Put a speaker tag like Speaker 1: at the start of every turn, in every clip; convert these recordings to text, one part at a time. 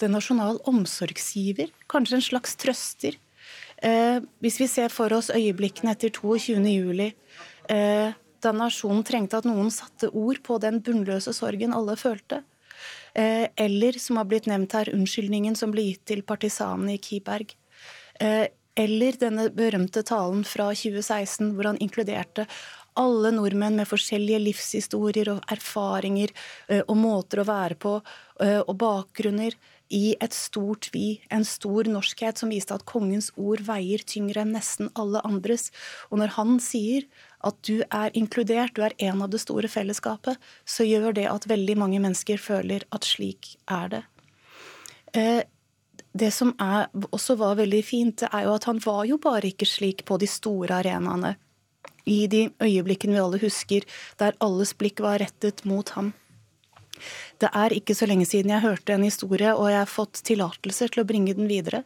Speaker 1: nasjonal omsorgsgiver, kanskje en slags trøster. Hvis vi ser for oss øyeblikkene etter 22. juli, da nasjonen trengte at noen satte ord på den bunnløse sorgen alle følte, eller som har blitt nevnt her, unnskyldningen som ble gitt til partisanene i Kiberg, eller denne berømte talen fra 2016 hvor han inkluderte alle nordmenn med forskjellige livshistorier og erfaringer og måter å være på og bakgrunner i et stort vi, en stor norskhet som viste at kongens ord veier tyngre enn nesten alle andres. Og når han sier at du er inkludert, du er en av det store fellesskapet, så gjør det at veldig mange mennesker føler at slik er det. Det som også var veldig fint, det er jo at han var jo bare ikke slik på de store arenaene. I de øyeblikkene vi alle husker, der alles blikk var rettet mot ham. Det er ikke så lenge siden jeg hørte en historie, og jeg har fått tillatelse til å bringe den videre.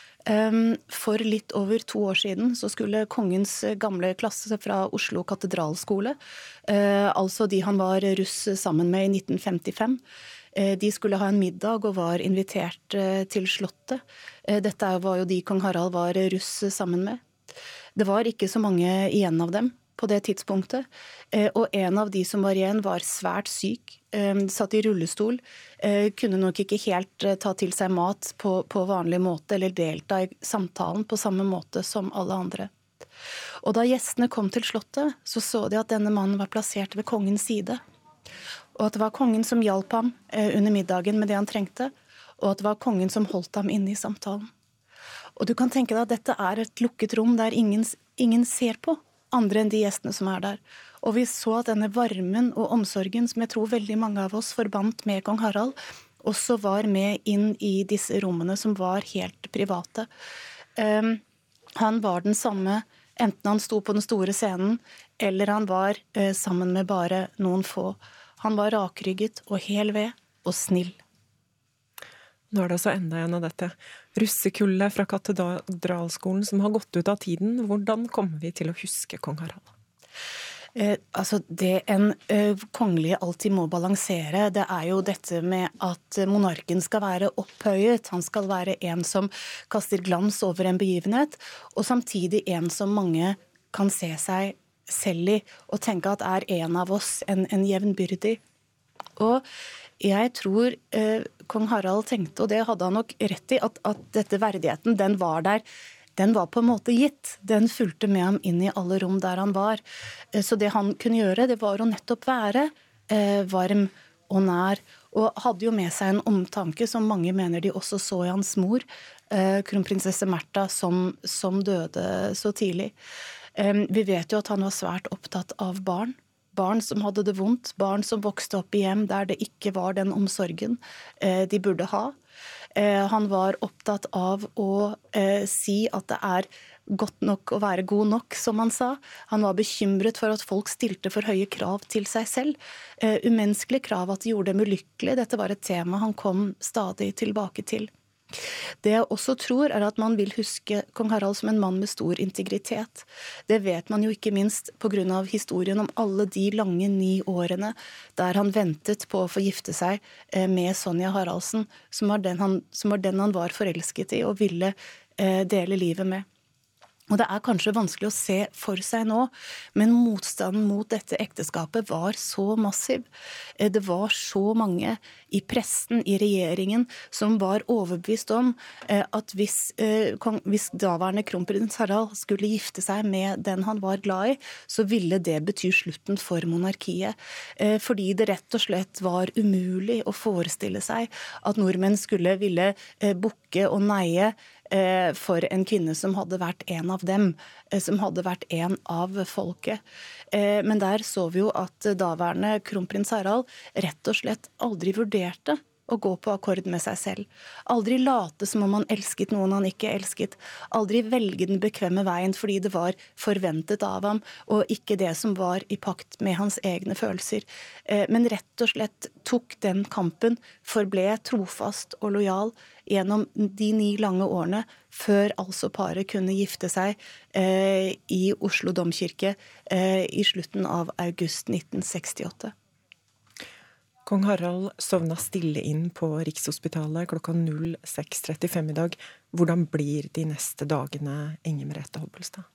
Speaker 1: For litt over 2 år siden så skulle kongens gamle klasse fra Oslo katedralskole, altså de han var russ sammen med i 1955, de skulle ha en middag og var invitert til slottet. Dette var jo de kong Harald var russ sammen med. Det var ikke så mange igjen av dem på det tidspunktet, og en av de som var igjen var svært syk, satt i rullestol, kunne nok ikke helt ta til seg mat på vanlig måte eller delta i samtalen på samme måte som alle andre. Og da gjestene kom til slottet, så de at denne mannen var plassert ved kongens side, og at det var kongen som hjalp ham under middagen med det han trengte, og at det var kongen som holdt ham inne i samtalen. Og du kan tenke deg at dette er et lukket rom der ingen ser på, andre enn de gjestene som er der. Og vi så at denne varmen og omsorgen, som jeg tror veldig mange av oss forbandt med kong Harald, også var med inn i disse rommene som var helt private. Han var den samme, enten han sto på den store scenen, eller han var sammen med bare noen få. Han var rakrygget og hel ved og snill.
Speaker 2: Nå er det altså enda en av dette russekullet fra katedralskolen som har gått ut av tiden. Hvordan kommer vi til å huske kong Harald?
Speaker 1: Altså det en kongelig alltid må balansere, det er jo dette med at monarken skal være opphøyet, han skal være en som kaster glans over en begivenhet, og samtidig en som mange kan se seg selv i, og tenke at er en av oss en jevnbyrdig. Og jeg tror kong Harald tenkte, og det hadde han nok rett i, at dette verdigheten, den var der. Den var på en måte gitt. Den fulgte med ham inn i alle rom der han var. Så det han kunne gjøre, det var å nettopp være varm og nær, og hadde jo med seg en omtanke som mange mener de også så i hans mor, kronprinsesse Märtha, som døde så tidlig. Vi vet jo at han var svært opptatt av barn. Barn som hadde det vondt, barn som vokste opp i hjem der det ikke var den omsorgen de burde ha. Han var opptatt av å si at det er godt nok å være god nok, som han sa. Han var bekymret for at folk stilte for høye krav til seg selv. Umenneskelige krav, at de gjorde dem ulykkelige. Dette var et tema han kom stadig tilbake til. Det jeg også tror er at man vil huske kong Harald som en mann med stor integritet. Det vet man jo ikke minst på grunn av historien om alle de lange 9 årene der han ventet på å få gifte seg med Sonja Haraldsen, som var den han var forelsket i og ville dele livet med. Og det er kanskje vanskelig å se for seg nå, men motstanden mot dette ekteskapet var så massiv. Det var så mange i pressen, i regjeringen, som var overbevist om at hvis daværende kronprins Harald skulle gifte seg med den han var glad i, så ville det bety slutten for monarkiet. Fordi det rett og slett var umulig å forestille seg at nordmenn skulle ville bukke og neie for en kvinne som hadde vært en av dem, som hadde vært en av folket. Men der så vi jo at daværende kronprins Harald rett og slett aldri vurderte å gå på akkord med seg selv. Aldri late som om han elsket noen han ikke elsket. Aldri velge den bekvemme veien fordi det var forventet av ham, og ikke det som var i pakt med hans egne følelser. Men rett og slett tok den kampen, forble trofast og lojal gjennom de 9 lange årene, før altså paret kunne gifte seg i Oslo domkirke i slutten av august 1968.
Speaker 2: Kong Harald sovna stille inn på Rikshospitalet klokka 06:35 i dag. Hvordan blir de neste dagene, Inger Merete Hobbelstad?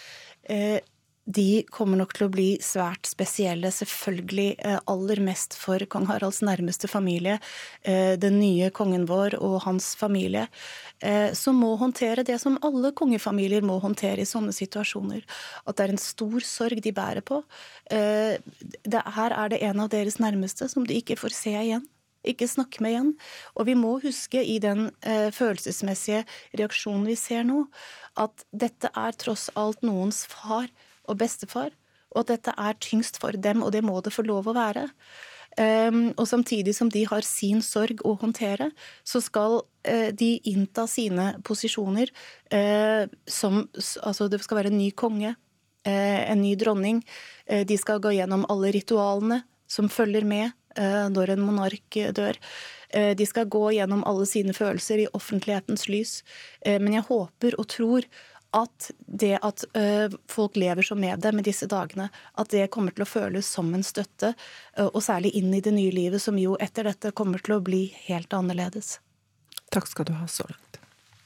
Speaker 1: De kommer nok til å bli svært spesielle, selvfølgelig aller mest for kong Haralds nærmeste familie, den nye kongen vår og hans familie, som må håndtere det som alle kongefamilier må håndtere i sånne situasjoner. At det en stor sorg de bærer på. Her det en av deres nærmeste som de ikke får se igjen. Ikke snakke med igjen. Og vi må huske i den følelsesmessige reaksjonen vi ser nå, at dette tross alt noens far og bestefar, og at dette tyngst for dem, og det må det få lov å være. Og samtidig som de har sin sorg å håndtere, så skal de innta sine posisjoner altså det skal være en ny konge, en ny dronning. De skal gå gjennom alle ritualene som følger med når en monark dør. De skal gå gjennom alle sine følelser i offentlighetens lys. Men jeg håper og tror at det at folk lever så med det med disse dagene, at det kommer til å føles som en støtte, og særlig inn i det nye livet, som jo etter dette kommer til å bli helt annerledes.
Speaker 2: Takk skal du ha så langt.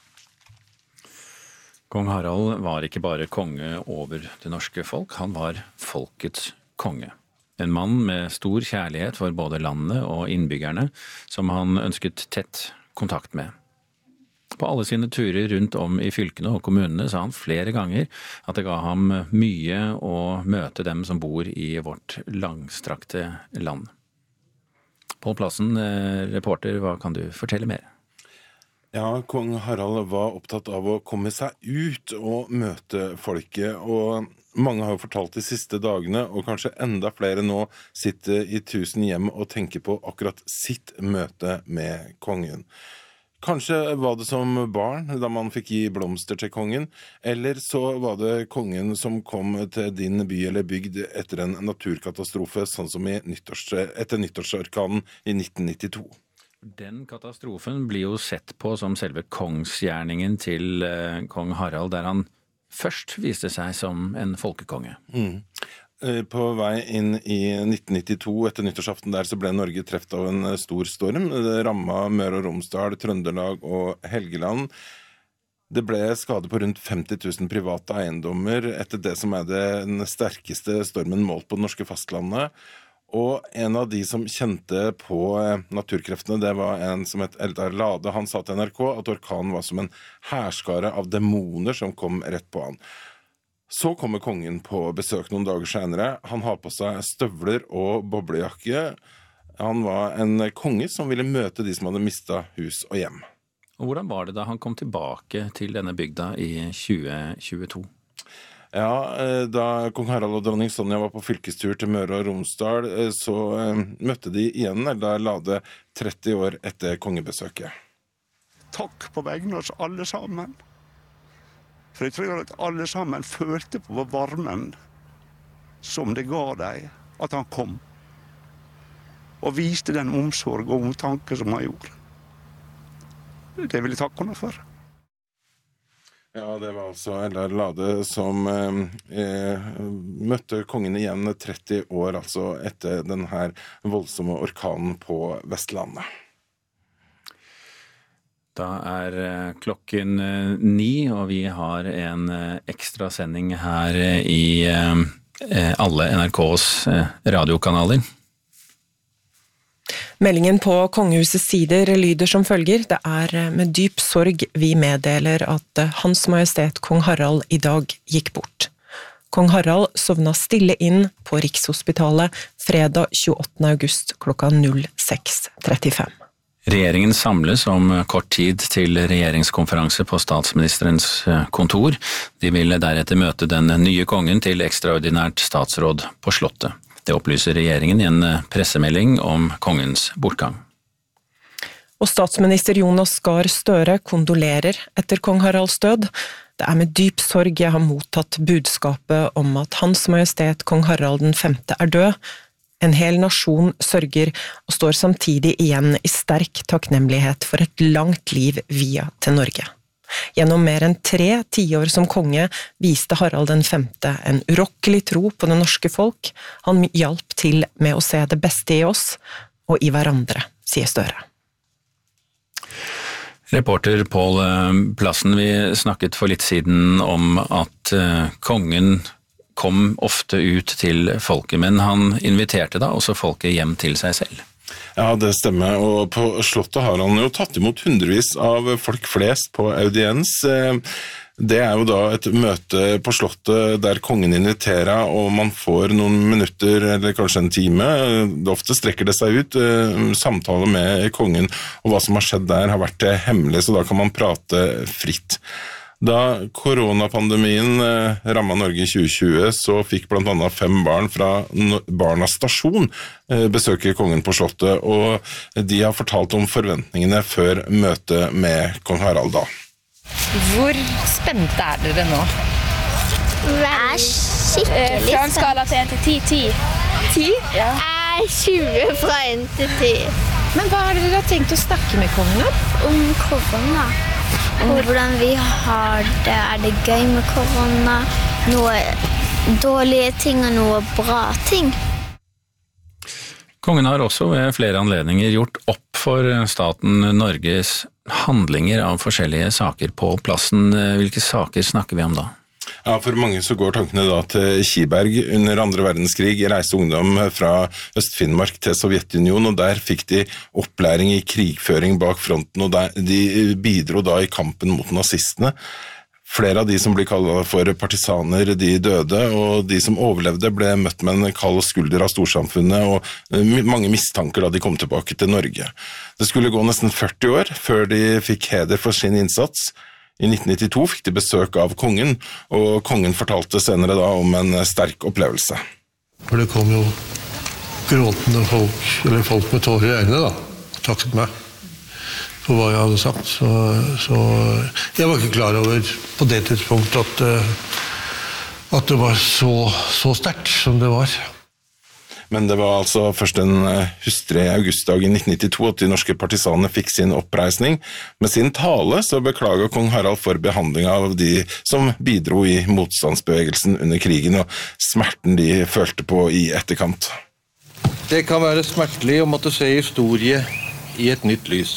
Speaker 3: Kong Harald var ikke bare konge over det norske folk, han var folkets konge. En mann med stor kjærlighet for både landet og innbyggerne, som han ønsket tett kontakt med. På alle sine turer rundt om i fylkene og kommunene sa han flere ganger at det ga ham mye å møte dem som bor i vårt langstrakte land. Pål Plassen, reporter, hva kan du fortelle mer?
Speaker 4: Ja, kong Harald var opptatt av å komme seg ut og møte folket, og mange har jo fortalt de siste dagene, og kanskje enda flere nå sitter i 1000 hjem og tenker på akkurat sitt møte med kongen. Kanskje var det som barn, da man fikk gi blomster til kongen, eller så var det kongen som kom til din by eller bygd etter en naturkatastrofe, sånn som etter nyttårsorkanen i 1992.
Speaker 3: Den katastrofen blir jo sett på som selve kongsgjerningen til kong Harald, der han først viste seg som en folkekonge.
Speaker 4: På vei inn i 1992, etter nyttårsaften der, så ble Norge treft av en stor storm. Det rammet Møre og Romsdal, Trøndelag og Helgeland. Det ble skade på rundt 50 000 private eiendommer etter det som den sterkeste stormen målt på det norske fastlandet. Og en av de som kjente på naturkreftene, det var en som het Eldar Lade. Han sa til NRK at orkanen var som en hærskare av demoner som kom rett på han. Så kommer kongen på besøk noen dager senere. Han har på seg støvler og boblejakke. Han var en konge som ville møte de som hadde mistet hus og hjem.
Speaker 3: Og hvordan var det da han kom tilbake til denne bygda i 2022?
Speaker 4: Ja, da kong Harald og dronning Sonja var på fylkestur til Møre og Romsdal, så møtte de igjen Eldar Lade 30 år etter kongebesøket.
Speaker 5: Takk på vegne av oss alle sammen. For jeg tror at alle sammen følte på varmen som det ga dem at han kom. Og viste den omsorg og omtanke som han gjorde. Det vil jeg takke henne for.
Speaker 4: Ja, det var altså Eldar Lade som møtte kongen igjen 30 år, altså etter denne voldsomme orkanen på Vestlandet.
Speaker 3: Da klokken 9, og vi har en ekstra sending her i alle NRKs radiokanaler.
Speaker 2: Meldingen på kongehusets sider lyder som følger. Det med dyp sorg vi meddeler at Hans Majestet Kong Harald i dag gikk bort. Kong Harald sovna stille inn på Rikshospitalet fredag 28. august klokka 06:35.
Speaker 3: Regjeringen samles om kort tid til regjeringskonferanse på statsministerens kontor. De vil deretter møte den nye kongen til ekstraordinært statsråd på Slottet. Det opplyser regjeringen i en pressemelding om kongens bortgang. Og statsminister Jonas Gahr Støre kondolerer etter kong Haralds død. Det med dyp sorg jeg har mottatt budskapet om at Hans Majestet Kong Harald den 5. død. En hel nasjon sørger og står samtidig igjen i sterk takknemlighet for et langt liv via til Norge. Gjennom mer enn 3 tiår som konge viste Harald den 5. en urokkelig tro på det norske folk. Han hjalp til med å se det beste i oss,
Speaker 2: og i hverandre, sier Støre.
Speaker 3: Reporter Pål Plassen, vi snakket for litt siden om at kongen kom ofte ut til folket, men han inviterte da også folket hjem til seg selv.
Speaker 4: Ja, det stemmer, og på Slottet har han jo tatt imot hundrevis av folk flest på audiens. Det jo da et møte på Slottet der kongen inviterer, og man får noen minutter eller kanskje en time. Ofte strekker det seg ut, samtale med kongen, og hva som har skjedd der har vært hemmelig, så da kan man prate fritt. Da koronapandemien rammet Norge i 2020, så fikk blant annet 5 barn fra Barnas Stasjon besøke kongen på Slottet, og de har fortalt om forventningene før møtet med kong Harald da.
Speaker 6: Hvor spente dere nå?
Speaker 7: Skikkelig
Speaker 8: fra en skala til 1 til 10.
Speaker 6: 10?
Speaker 8: Ja.
Speaker 7: 20 fra 1 til 10.
Speaker 6: Men hva dere har tenkt å snakke med kongen om?
Speaker 7: Om korona. Hvordan vi har det. Det gøy med korona? Noe dårlige ting og noe bra ting.
Speaker 3: Kongen har også ved flere anledninger gjort opp for staten Norges handlinger av forskjellige saker på plassen. Hvilke saker snakker vi om da?
Speaker 4: Ja, for mange så går tankene da til Kiberg. Under 2. verdenskrig reiste ungdom fra Øst-Finnmark til Sovjetunionen, og der fikk de opplæring i krigføring bak fronten, og de bidro da i kampen mot nazistene. Flere av de som blir kallet for partisaner, de døde, og de som overlevde ble møtt med en kald skulder av storsamfunnet, og mange mistanker da de kom tilbake til Norge. Det skulle gå nesten 40 år før de fikk heder for sin innsats. I 1992 fikk de besøk av kongen, og kongen fortalte senere da om en sterk opplevelse.
Speaker 9: For det kom jo gråtende folk, eller folk med tårer i øynene da, og takket meg for hva jeg hadde sagt. Så jeg var ikke klar over på det tidspunktet at det var så sterkt som det var.
Speaker 4: Men det var altså først en hustrig augustdag i 1992 at de norske partisanene fikk sin oppreisning. Med sin tale så beklaget kong Harald for behandlingen av de som bidro i motstandsbevegelsen under krigen, og smerten de følte på i etterkant.
Speaker 9: Det kan være smertelig å måtte se historie i et nytt lys.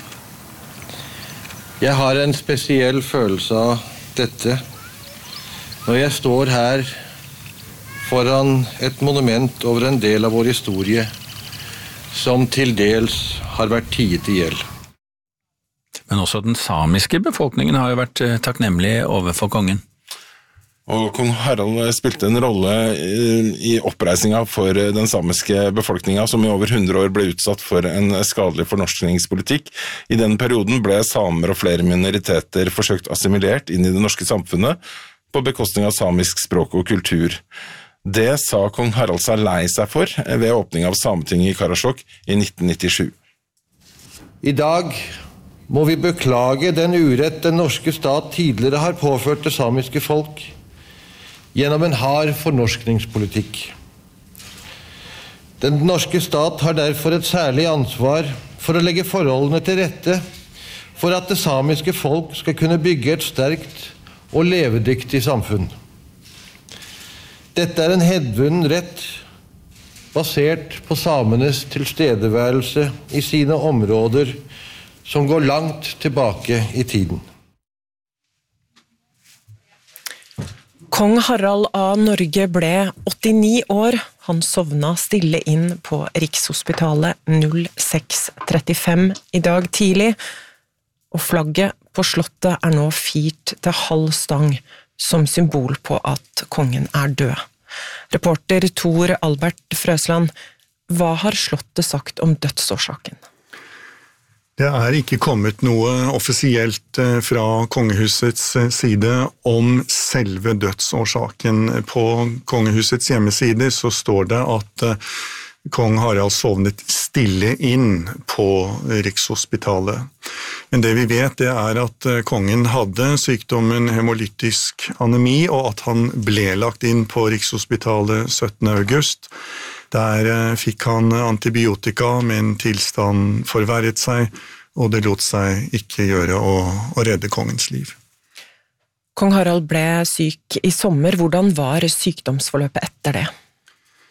Speaker 9: Jeg har en spesiell følelse av dette når jeg står her foran et monument over en del av vår historie som til dels har vært tiet i hjel.
Speaker 3: Men også den samiske befolkningen har jo vært takknemlig overfor kongen.
Speaker 4: Og kong Harald spilte en rolle i oppreisningen for den samiske befolkningen, som i over 100 år ble utsatt for en skadelig fornorskningspolitikk. I den perioden ble samer og flere minoriteter forsøkt assimilert inn i det norske samfunnet, på bekostning av samisk språk og kultur. Det sa kong Harald seg lei seg for ved åpning av Sametinget i Karasjok i 1997.
Speaker 9: I dag må vi beklage den urett den norske stat tidligere har påført det samiske folk gjennom en hard fornorskningspolitikk. Den norske stat har derfor et særlig ansvar for å legge forholdene til rette for at det samiske folk skal kunne bygge et sterkt og levedyktig samfunn. Dette er en hevdvunnen rett basert på samenes tilstedeværelse i sine områder som går langt tilbake i tiden.
Speaker 2: Kong Harald av Norge ble 89 år. Han sovna stille inn på Rikshospitalet 06:35 i dag tidlig, og flagget på Slottet er nå firt til halv stang som symbol på at kongen er død. Reporter Tor Albert Frøsland, hva har Slottet sagt om dødsårsaken?
Speaker 10: Det er ikke kommet noe offisielt fra kongehusets side om selve dødsårsaken. På kongehusets hjemmeside så står det at kong Harald sovnet stille inn på Rikshospitalet. Men det vi vet det er at kongen hadde sykdommen hemolytisk anemi, og at han ble lagt inn på Rikshospitalet 17. august. Der fikk han antibiotika, men tilstand forverret seg, og det lot seg ikke gjøre å redde kongens liv.
Speaker 2: Kong Harald ble syk i sommer. Hvordan var sykdomsforløpet etter det?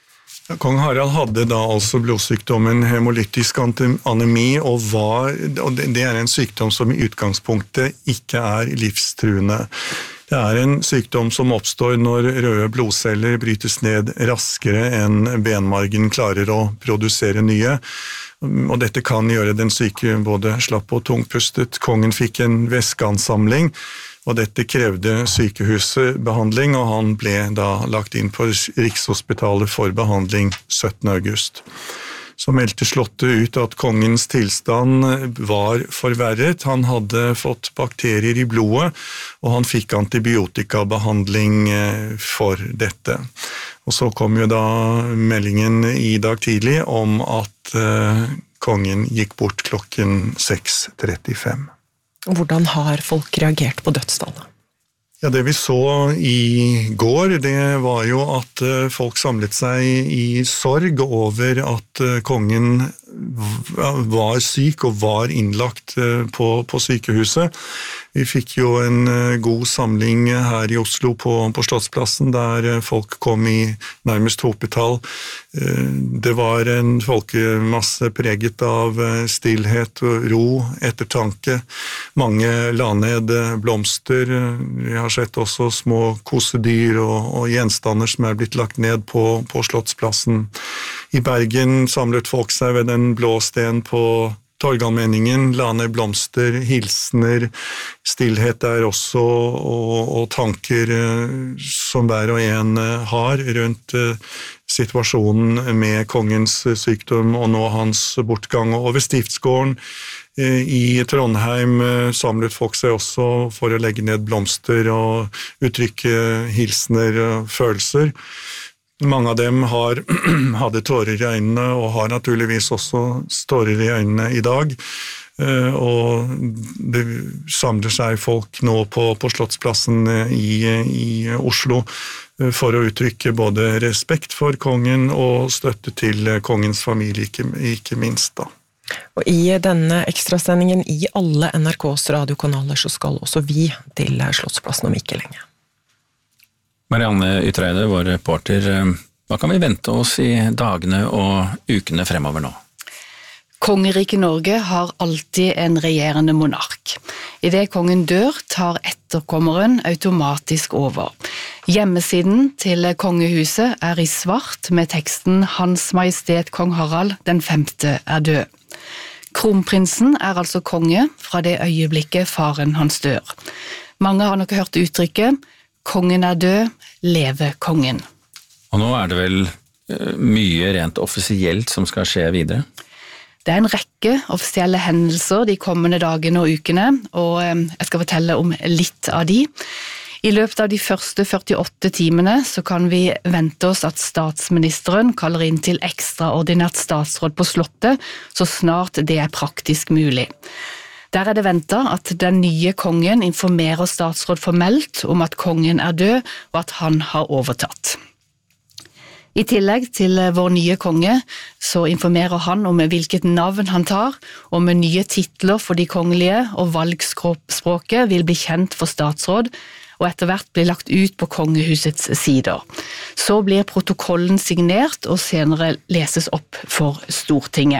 Speaker 10: Kong Harald hadde da altså blodsykdommen hemolytisk anemi, og det en sykdom som i utgangspunktet ikke livstruende. Det en sykdom som oppstår når røde blodceller brytes ned raskere enn benmargen klarer å produsere nye. Og dette kan gjøre den syke både slapp og tungpustet. Kongen fikk en væskeansamling, og dette krevde sykehuset behandling, og han ble da lagt inn på Rikshospitalet for behandling 17. august. Så meldte Slottet ut at kongens tilstand var forverret. Han hadde fått bakterier i blodet, og han fikk antibiotikabehandling for dette. Og så kom jo da meldingen i dag tidlig om at kongen gikk bort klokken 6:35.
Speaker 2: Hvordan har folk reagert på dødsfallet?
Speaker 10: Ja, det vi så i går, det var jo at folk samlet seg i sorg over at kongen var syk og var innlagt på sykehuset. Vi fikk jo en god samling her i Oslo på Slottsplassen, der folk kom i nærmest hopetall. Det var en folkemasse preget av stillhet og ro, ettertanke. Mange la ned blomster. Vi har sett også små kosedyr og gjenstander som blitt lagt ned på Slottsplassen. I Bergen samlet folk seg ved den blå sten på Torgallmenningen, la ned blomster, hilsener, stillhet der også, og tanker som hver og en har rundt situasjonen med kongens sykdom og nå hans bortgang. Og ved Stiftsgården i Trondheim samlet folk seg også for å legge ned blomster og uttrykke hilsener og følelser. Mange av dem hadde tårer i øynene og har naturligvis også tårer i øynene i dag. Og det samler seg folk nå på Slottsplassen i Oslo for å uttrykke både respekt for kongen og støtte til kongens familie, ikke minst da.
Speaker 2: Og i denne ekstrasendingen i alle NRKs radiokanaler så skal også vi til Slottsplassen om ikke lenge.
Speaker 3: Marianne Ytreide, vår reporter, hva kan vi vente oss i dagene og ukene fremover nå?
Speaker 1: Kongeriket Norge har alltid en regjerende monark. I det kongen dør, tar etterkommeren automatisk over. Hjemmesiden til kongehuset i svart med teksten Hans Majestet Kong Harald den 5. død. Kronprinsen altså konge fra det øyeblikket faren hans dør. Mange har nok hørt uttrykket «Kongen død, leve kongen».
Speaker 3: Og nå det vel mye rent offisielt som skal skje videre?
Speaker 1: Det en rekke offisielle hendelser de kommende dagene og ukene, og jeg skal fortelle om litt av de. I løpet av de første 48 timene så kan vi vente oss at statsministeren kaller inn til ekstraordinært statsråd på Slottet, så snart det praktisk mulig. Der det ventet at den nye kongen informerer statsråd formelt om at kongen død og at han har overtatt. I tillegg til vår nye konge så informerer han om hvilket navn han tar, og med nye titler for de kongelige, og valgspråket vil bli kjent for statsråd, og etter hvert blir lagt ut på kongehusets sider. Så blir protokollen signert og senere leses opp for Stortinget.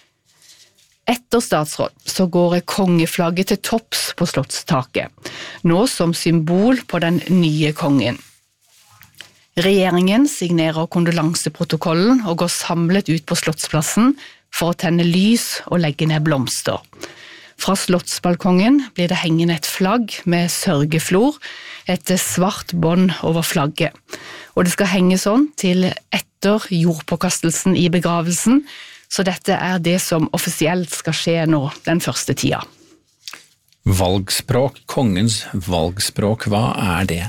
Speaker 1: Etter statsråd så går kongeflagget til topps på slottstaket, nå som symbol på den nye kongen. Regjeringen signerer kondolanseprotokollen og går samlet ut på Slottsplassen for å tenne lys og legge ned blomster. Fra slottsbalkongen blir det hengende et flagg med sørgeflor, et svart bånd over flagget. Og det skal henge sånn til etter jordpåkastelsen i begravelsen, så dette det som offisielt skal skje nå den første tida.
Speaker 3: Valgspråk, kongens valgspråk, hva det?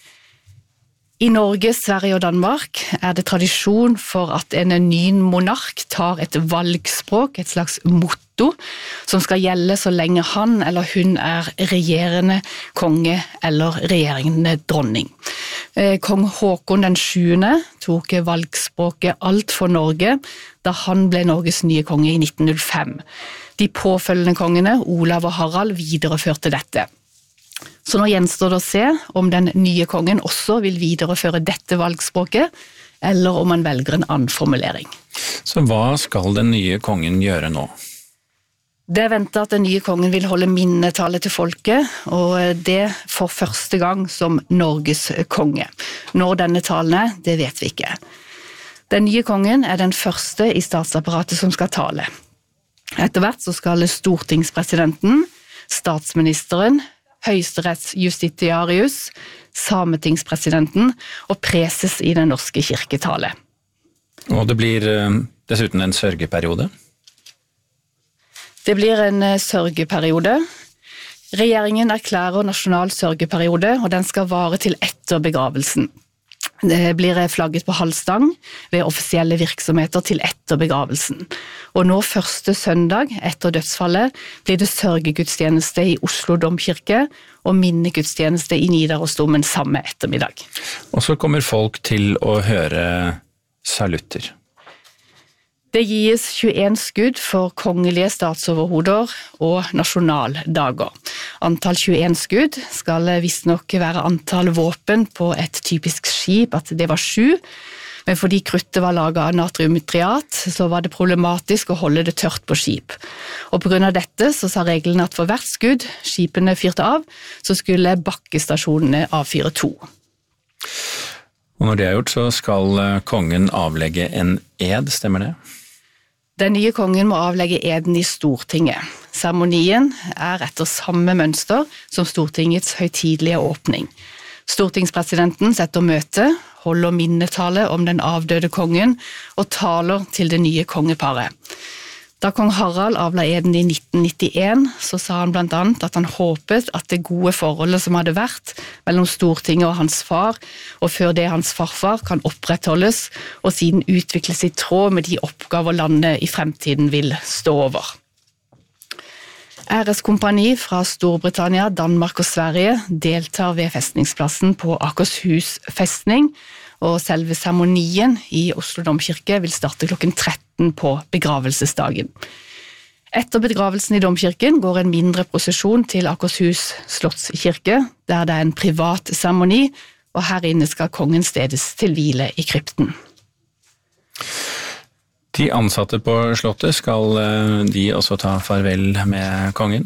Speaker 1: I Norge, Sverige og Danmark det tradisjon for at en ny monark tar et valgspråk, et slags motto, som skal gjelde så lenge han eller hun regjerende konge eller regjerende dronning. Kong Håkon den 7. tok valgspråket Alt for Norge, da han ble Norges nye konge i 1905. De påfølgende kongene, Olav og Harald, videreførte dette. Så nå gjenstår det å se om den nye kongen også vil videreføre dette valgspråket, eller om man velger en annen formulering.
Speaker 3: Så hva skal den nye kongen gjøre nå?
Speaker 1: Det er ventet at den nye kongen vil holde minnetale til folket, og det for første gang som Norges konge. Når denne talen er, det vet vi ikke. Den nye kongen er den første i statsapparatet som skal tale. Etter hvert så skal stortingspresidenten, statsministeren, høyesterettsjustitiarius, sametingspresidenten og preses i den norske kirketale.
Speaker 3: Og det blir dessuten en sørgeperiode?
Speaker 1: Det blir en sørgeperiode. Regjeringen erklærer nasjonal sørgeperiode, og den skal vare til etter begravelsen. Det blir flagget på halvstang ved offisielle virksomheter til etter begravelsen. Og nå første søndag etter dødsfallet blir det sørgegudstjeneste i Oslo Domkirke og minnegudstjeneste i Nidarosdomen samme ettermiddag.
Speaker 3: Og så kommer folk til å høre salutter.
Speaker 1: Det gis 21 skudd for kongelige statsoverhoder og nasjonaldager. Antall 21 skudd skal visstnok være antall våpen på et typisk skip, at det var 7. Men fordi kruttet var laget av natriumtriat, så var det problematisk å holde det tørt på skip. Og på grunn av dette så sa reglene at for hvert skudd skipene fyrte av, så skulle bakkestasjonene avfyre 2.
Speaker 3: Og når det er gjort, så skal kongen avlegge en ed, stemmer det?
Speaker 1: Den nye kongen må avlegge eden i Stortinget. Seremonien er etter samme mønster som Stortingets høytidelige åpning. Stortingspresidenten setter møte, holder minnetale om den avdøde kongen og taler til det nye kongeparet. Da kong Harald avla eden i 1991, så sa han blant annet at han håpet at det gode forholdet som hadde vært mellom Stortinget og hans far, og før det hans farfar, kan opprettholdes, og siden utvikles i tråd med de oppgaver landet i fremtiden vil stå over. Æreskompani fra Storbritannia, Danmark og Sverige deltar ved festningsplassen på Akershus festning, og selve seremonien i Oslo Domkirke vil starte klokken 13 på begravelsesdagen. Etter begravelsen i Domkirken går en mindre prosesjon til Akershus slottskirke, der det er en privat seremoni, og her inne skal kongen stedes til hvile i krypten.
Speaker 3: De ansatte på slottet, skal de også ta farvel med kongen?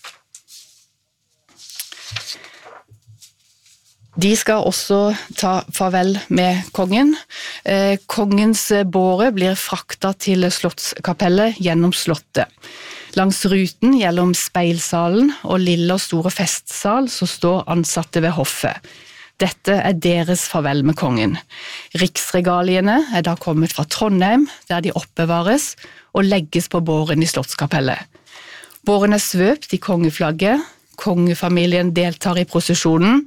Speaker 1: De skal også ta farvel med kongen. Kongens båre blir frakta til slottskapellet gjennom slottet. Langs ruten gjennom speilsalen og lille og store festsal så står ansatte ved hoffet. Dette er deres farvel med kongen. Riksregaliene er da kommet fra Trondheim, der de oppbevares og legges på båren i slottskapellet. Båren er svøpt i kongeflagget, kongefamilien deltar i prosesjonen,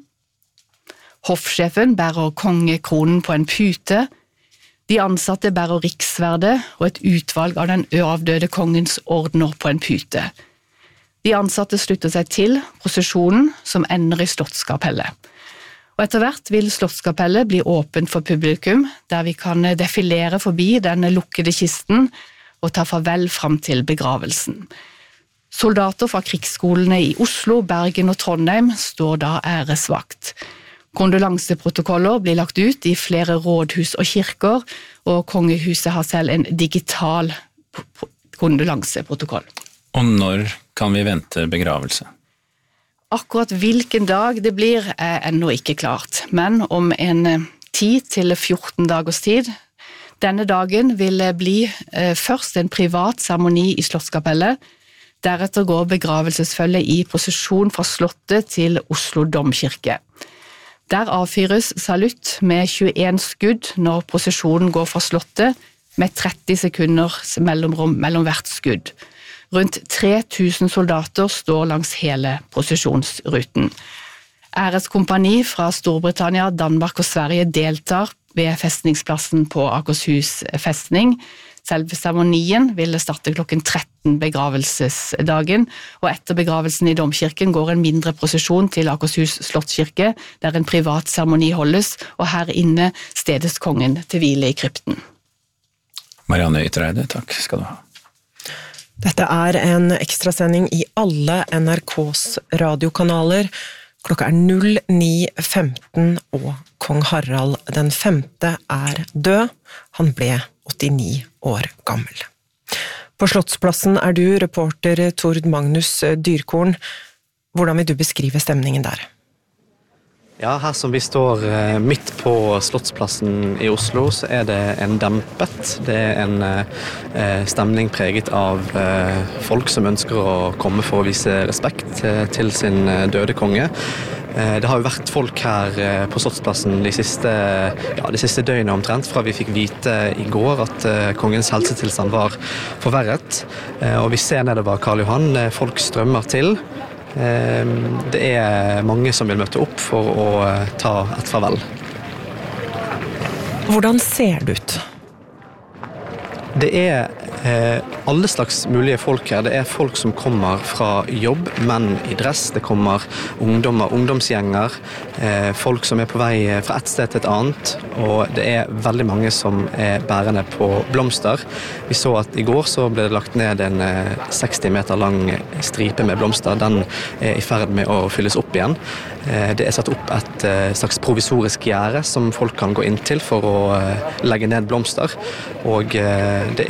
Speaker 1: hoffsjefen bærer kongekronen på en pute, de ansatte bærer riksverde og et utvalg av den avdøde kongens ordener på en pute. De ansatte slutter seg til prosesjonen som ender i slottskapellet. Og etter hvert vil slottskapellet bli åpent for publikum, der vi kan defilere forbi den lukkede kisten og ta farvel fram til begravelsen. Soldater fra krigsskolene i Oslo, Bergen og Trondheim står da æresvakt. Kondolanseprotokoller blir lagt ut i flere rådhus og kirker, og kongehuset har selv en digital kondolanseprotokoll.
Speaker 3: Og når kan vi vente begravelse?
Speaker 1: Akkurat hvilken dag det blir er ennå ikke klart, men om en 10 til 14 dagers tid. Denne dagen vil bli først en privat seremoni i slottskapellet, deretter går begravelsesfølget i prosesjon fra slottet til Oslo Domkirke. Der avfyres salutt med 21 skudd når prosesjonen går fra slottet, med 30 sekunders mellomrom mellom hvert skudd. Rundt 3000 soldater står langs hele prosesjonsruten. Æreskompani fra Storbritannia, Danmark og Sverige deltar ved festningsplassen på Akershus festning. Selve seremonien vil starte klokken 13 begravelsesdagen, og etter begravelsen i Domkirken går en mindre prosesjon til Akershus slottskirke, der en privat seremoni holdes, og her inne stedes kongen til hvile i krypten.
Speaker 3: Marianne Ytreide, takk skal du ha.
Speaker 2: Dette er en ekstrasending i alle NRKs radiokanaler. Klokka 09:15, og kong Harald den 5. død. Han ble 89 år gammel. På Slottsplassen du reporter Tord Magnus Dyrkorn. Hvordan vil du beskrive stemningen der?
Speaker 11: Ja, her som vi står midt på Slottsplassen i Oslo, så det en dempet. Det en stemning preget av folk som ønsker å komme for å vise respekt til sin døde konge. Det har jo vært folk her på Slottsplassen de siste døgnene omtrent, fra vi fikk vite i går at kongens helsetilstand var forverret. Og vi ser nedover Karl Johan, folk strømmer til. Det mange som vil møte opp for å ta et farvel.
Speaker 2: Hvordan ser det ut?
Speaker 11: Det alle slags mulige folk her. Det folk som kommer fra jobb, menn i dress. Det kommer ungdommer, ungdomsgjenger, folk som på vei fra et sted til et annet. Og det veldig mange som bærende på blomster. Vi så at i går så ble det lagt ned en 60 meter lang stripe med blomster. Den i ferd med å fylles opp igjen. Det satt opp et slags provisorisk gjerde som folk kan gå inn til for å legge ned blomster. Og det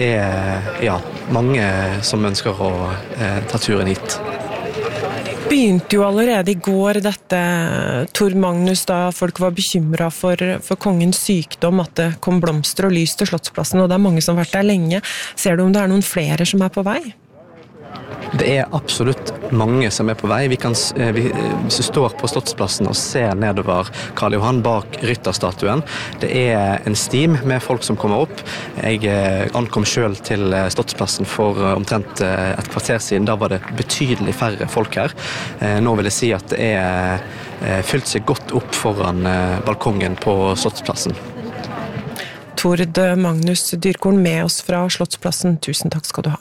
Speaker 11: mange som ønsker å ta turen hit.
Speaker 2: Begynte jo allerede i går dette, Tord Magnus, da folk var bekymret for kongens sykdom, at det kom blomster og lys til Slottsplassen, og det mange som har vært der lenge. Ser du om det noen flere som på vei?
Speaker 11: Det absolutt mange som på vei. Hvis du står på Slottsplassen og ser nedover Karl Johan bak rytterstatuen, det en stim med folk som kommer opp. Jeg ankom selv til Slottsplassen for omtrent et kvarter siden. Da var det betydelig færre folk her. Nå vil jeg si at det fylt seg godt opp foran balkongen på Slottsplassen.
Speaker 2: Tord Magnus Dyrkorn med oss fra Slottsplassen. Tusen takk skal du ha.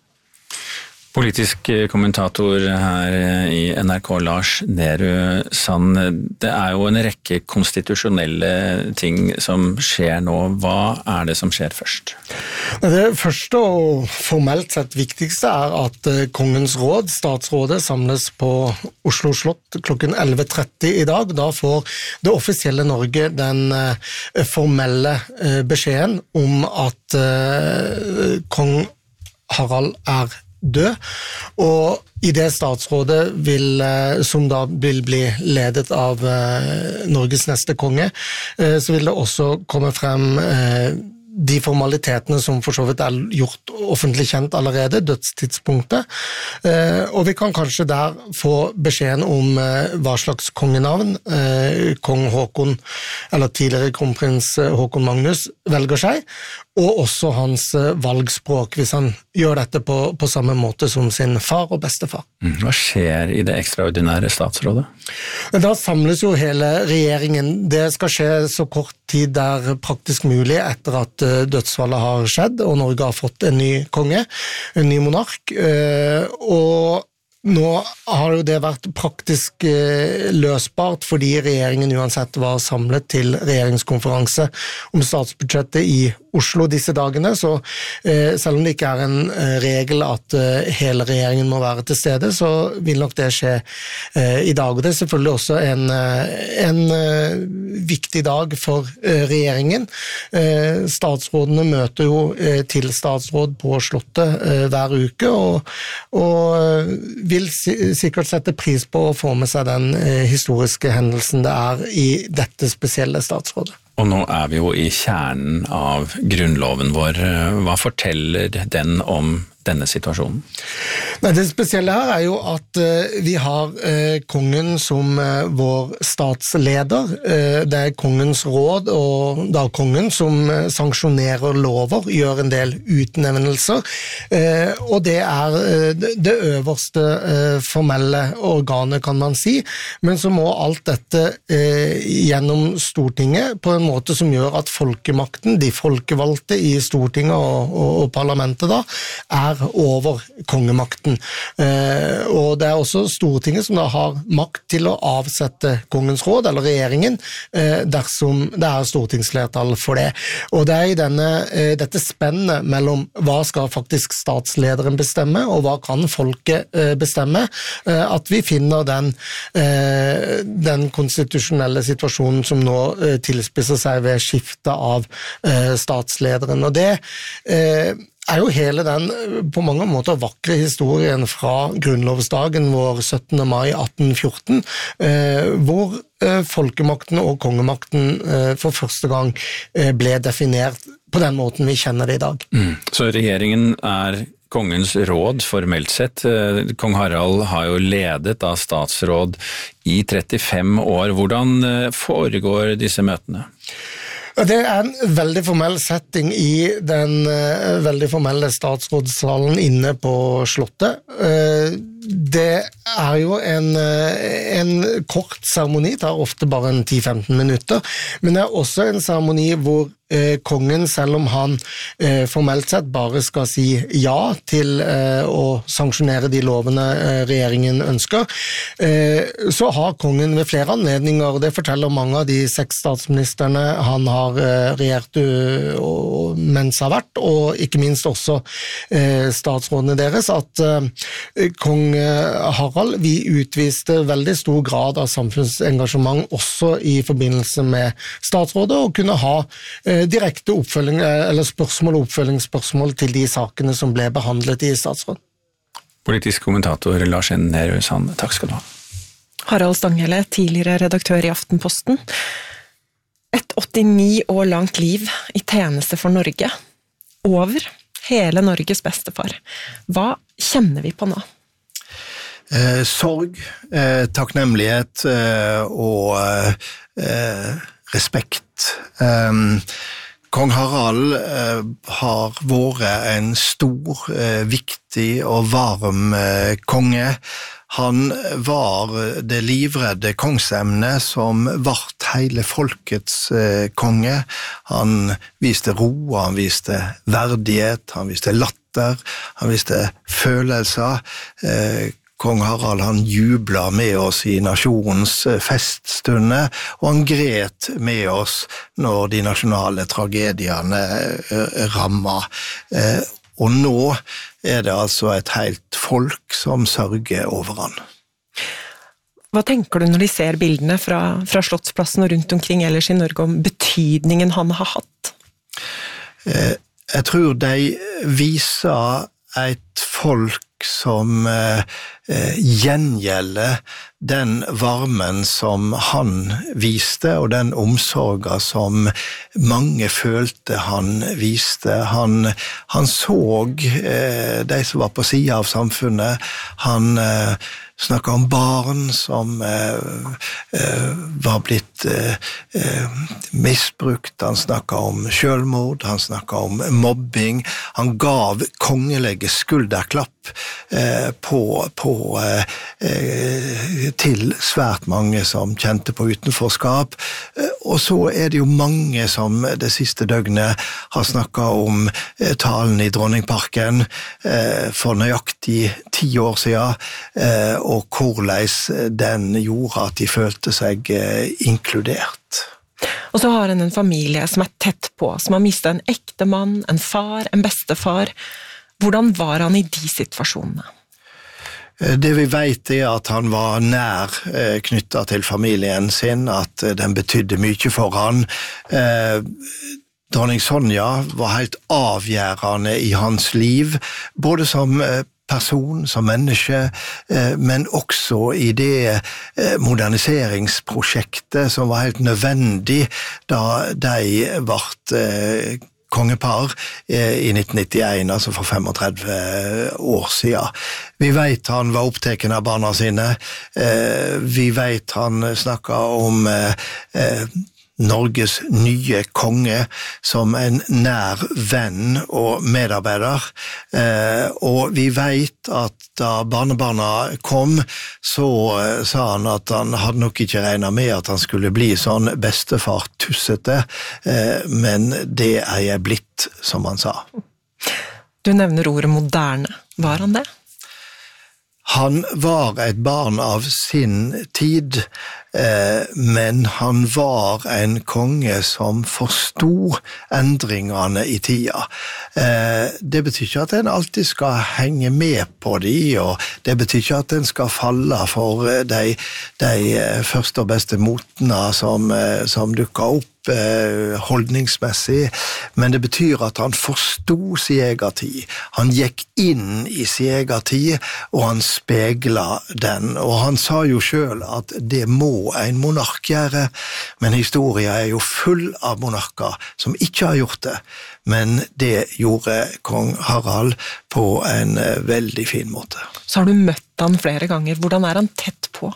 Speaker 3: Politisk kommentator her i NRK, Lars Nehru Sand. Det jo en rekke konstitusjonelle ting som skjer nå. Hva det som skjer først?
Speaker 12: Det første og formelt sett viktigste at Kongens råd, statsrådet, samles på Oslo slott klokken 11:30 i dag. Da får det offisielle Norge den formelle beskjeden om at kong Harald død, og i det statsrådet som da vil bli ledet av Norges neste konge, så vil det også komme frem de formalitetene som for så vidt gjort offentlig kjent allerede, dødstidspunktet, og vi kan kanskje der få beskjeden om hva slags kongenavn kong Håkon, eller tidligere kronprins Håkon Magnus, velger seg, og også hans valgspråk, hvis han gjør dette på samme måte som sin far og bestefar.
Speaker 3: Hva skjer i det ekstraordinære statsrådet?
Speaker 12: Da samles jo hele regjeringen. Det skal skje så kort tid praktisk mulig etter at dødsfallet har skjedd, og Norge har fått en ny konge, en ny monark, og nå har jo det vært praktisk løsbart fordi regjeringen uansett var samlet til regjeringskonferanse om statsbudsjettet i Oslo disse dagene, så selv om det ikke en regel at hele regjeringen må være til stede, så vil nok det skje i dag. Og det selvfølgelig også en viktig dag for regjeringen. Statsrådene møter jo til statsråd på Slottet hver uke, og vil sikkert sette pris på å få med seg den historiske hendelsen det i dette spesielle statsrådet.
Speaker 3: Og nå vi jo i kjernen av grunnloven vår. Hva forteller den om denne situasjonen?
Speaker 12: Det spesielle her jo at vi har kongen som vår statsleder. Det kongens råd, og da kongen som sanksjonerer lover, gjør en del utnevnelser, og det det øverste formelle organet, kan man si, men så må alt dette gjennom Stortinget på en måte som gjør at folkemakten, de folkevalgte i Stortinget og parlamentet da, over kongemakten. makten. Og det også Stortinget som da har makt til å avsette kongens råd, eller regjeringen, dersom det stortingsflertall for det. Og det i dette spennet mellom hva skal faktisk statslederen bestemme, og hva kan folket bestemme, at vi finner den konstitusjonelle situasjonen som nå tilspisser seg ved skiftet av statslederen. Og det jo hele den på mange måter vakre historien fra grunnlovsdagen vår 17. mai 1814, hvor folkemakten og kongemakten for første gang ble definert på den måten vi kjenner det i dag.
Speaker 3: Så regjeringen kongens råd formelt sett. Kong Harald har jo ledet av statsråd i 35 år. Hvordan foregår disse møtene?
Speaker 12: Det en veldig formell setting i den veldig formelle statsrådssalen inne på Slottet. Det jo en kort seremoni, det tar ofte bare 10-15 minutter, men det også en seremoni hvor kongen, selv om han formelt sett bare skal si ja til å sanksjonere de lovene regjeringen ønsker, så har kongen ved flere anledninger, og det forteller mange av de 6 statsministerne han har regjert mens har vært, og ikke minst også statsrådene deres, at kong Harald, vi utviste veldig stor grad av samfunnsengasjement også i forbindelse med statsrådet, og kunne ha direkte oppfølging, eller spørsmål og oppfølgingsspørsmål til de sakene som ble behandlet i statsråd.
Speaker 3: Politisk kommentator Lars Nehru Sand, takk skal du ha.
Speaker 2: Harald Stanghelle, tidligere redaktør i Aftenposten. Et 89 år langt liv i tjeneste for Norge. Over hele Norges bestefar. Hva kjenner vi på nå?
Speaker 9: Sorg, takknemlighet og respekt. Kong Harald har vært en stor, viktig og varm konge. Han var det livredde kongsemne som vart hele folkets konge. Han viste ro, han viste verdighet, han viste latter, han viste følelser. Kong Harald han jubla med oss i nasjonens feststunder, og han gret med oss når de nasjonale tragediene rammer. Og nå det altså et helt folk som sørger over han.
Speaker 2: Hva tenker du når de ser bildene fra Slottsplassen og rundt omkring ellers i Norge om betydningen han har hatt?
Speaker 9: Jeg tror de viser et folk som gjengjelder den varmen som han viste, og den omsorgen som mange følte han viste. Han så de som var på siden av samfunnet. Han snakket om barn som var blitt misbrukt. Han snakket om selvmord, han snakket om mobbing. Han gav kongelige skulderklapp til svært mange som kjente på utenforskap. Og så det jo mange som det siste døgnet har snakket om talen i Dronningparken for nøyaktig 10 år siden, og hvordan den gjorde at de følte seg inkludert.
Speaker 2: Og så har han en familie som tett på, som har mistet en ektemann, en far, en bestefar. Hvordan var han i de situasjonene?
Speaker 9: Det vi vet at han var nær knyttet til familien sin, at den betydde mye for han. Dronning Sonja var helt avgjørende i hans liv, både som person, som menneske, men også i det moderniseringsprosjektet som var helt nødvendig da de ble kongepar i 1991, altså for 35 år siden. Vi vet han var opptatt av barna sine. Vi vet han snakket om Norges nye konge som en nær venn og medarbeider. Og vi vet at da barnebarna kom, så sa han at han hadde nok ikke regnet med at han skulle bli sånn bestefar tussete, men det jeg blitt, som han sa.
Speaker 2: Du nevner ordet moderne. Var han det?
Speaker 13: Han var et barn av sin tid, men han var en konge som forstod endringene i tida. Det betyr ikke at en alltid skal henge med på de, og det betyr ikke at en skal falle for de første og beste motene som dukker opp holdningsmessig, men det betyr at han forstod sin egen tid. Han gikk inn i sin egen tid, og han speglet den. Og han sa jo selv at det må en monark gjøre, men historien er jo full av monarker som ikke har gjort det. Men det gjorde kong Harald på en veldig fin måte.
Speaker 2: Så har du møtt han flere ganger. Hvordan er han tett på?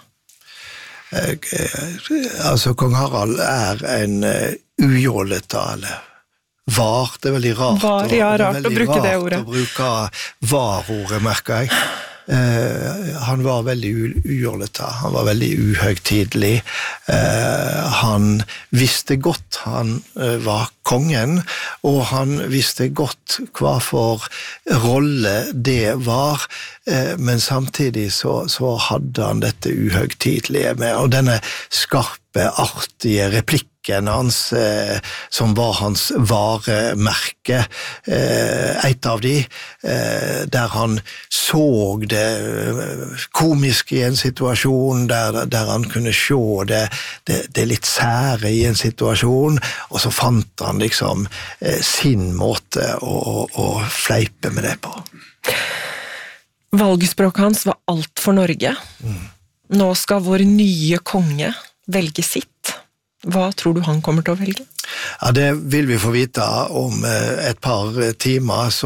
Speaker 13: Altså, kong Harald er en ujålete, eller var, det er veldig rart.
Speaker 2: Var, ja, rart å bruke det ordet.
Speaker 13: Å bruke var-ordet, merker jeg. Han var veldig ujålete, han var veldig uhøgtidlig. Han visste godt han var kongen, og han visste godt hva for rolle det var, men samtidig så hadde han dette uhøgtidlige med, og denne skarpe, artige replikken hans, som var hans varemerke, et av de, der han så det komiske i en situasjon, der han kunne se det litt sære i en situasjon, og så fant han liksom sin måte å fleipe med det på.
Speaker 2: Valgspråket hans var alt for Norge. Nå skal vår nye konge velge sitt. Hva tror du han kommer til å velge?
Speaker 13: Ja, det vil vi få vite om et par timer, så